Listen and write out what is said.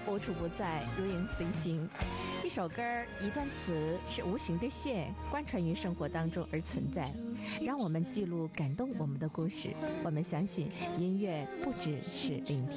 无处不在，如影随形。一首歌，一段词，是无形的线，贯穿于生活当中而存在，让我们记录感动我们的故事。我们相信，音乐不只是聆听。